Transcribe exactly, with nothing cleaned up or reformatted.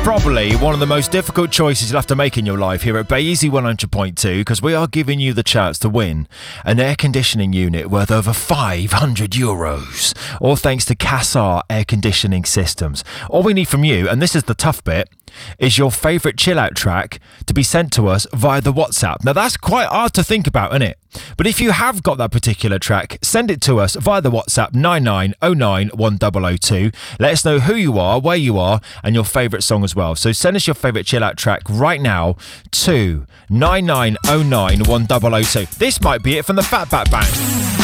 probably one of the most difficult choices you'll have to make in your life here at Bay Easy one hundred point two, because we are giving you the chance to win an air conditioning unit worth over five hundred euros, all thanks to Cassar Air Conditioning Systems. All we need from you, and this is the tough bit, is your favourite chill-out track to be sent to us via the WhatsApp. Now, that's quite hard to think about, isn't it? But if you have got that particular track, send it to us via the WhatsApp nine nine oh nine one zero zero two. Let us know who you are, where you are, and your favourite song as well. So send us your favourite chill-out track right now to nine nine oh nine one zero zero two. This might be it from the Fatback Band.